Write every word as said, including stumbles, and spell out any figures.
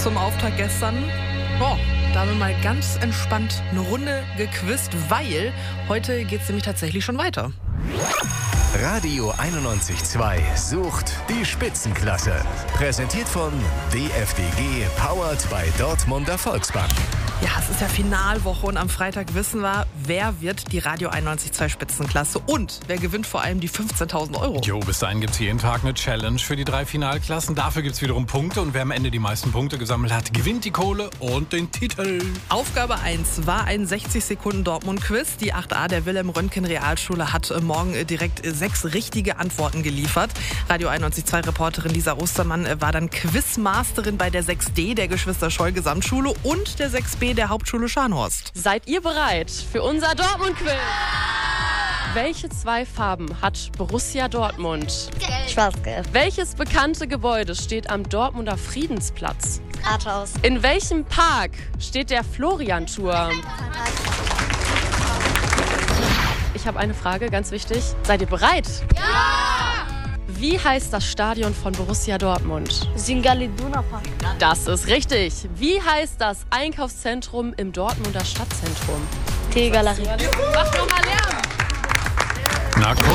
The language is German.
zum Auftakt gestern. Boah, da haben wir mal ganz entspannt eine Runde gequizt, weil heute geht es nämlich tatsächlich schon weiter. Radio einundneunzig Komma zwei sucht die Spitzenklasse. Präsentiert von D F D G, powered by Dortmunder Volksbank. Ja, es ist ja Finalwoche und am Freitag wissen wir, wer wird die Radio einundneunzig Komma zwei Spitzenklasse und wer gewinnt vor allem die fünfzehntausend Euro. Jo, bis dahin gibt es jeden Tag eine Challenge für die drei Finalklassen. Dafür gibt es wiederum Punkte und wer am Ende die meisten Punkte gesammelt hat, gewinnt die Kohle und den Titel. Aufgabe eins war ein sechzig Sekunden Dortmund-Quiz. Die acht a der Wilhelm-Röntgen-Realschule hat morgen direkt sechs richtige Antworten geliefert. Radio einundneunzig Komma zwei Reporterin Lisa Ostermann war dann Quizmasterin bei der sechs d der Geschwister Scholl Gesamtschule und der sechs b der Hauptschule Scharnhorst. Seid ihr bereit für unser Dortmund-Quiz? Welche zwei Farben hat Borussia Dortmund? Schwarz-Gelb. Welches bekannte Gebäude steht am Dortmunder Friedensplatz? Rathaus. In welchem Park steht der Florianturm? Ich habe eine Frage, ganz wichtig. Seid ihr bereit? Ja! Wie heißt das Stadion von Borussia Dortmund? Signal Iduna Park. Das ist richtig. Wie heißt das Einkaufszentrum im Dortmunder Stadtzentrum? T-Galerie. Mach noch mal Lärm! Na,